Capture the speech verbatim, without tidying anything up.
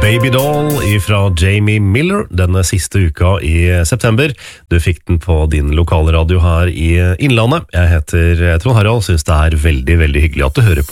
Baby Doll fra Jamie Miller denne siste uka i september. Du fikk den på din lokale radio her i Innlandet. Jeg heter Trond Harald, synes det er veldig, veldig hyggelig at du hører på.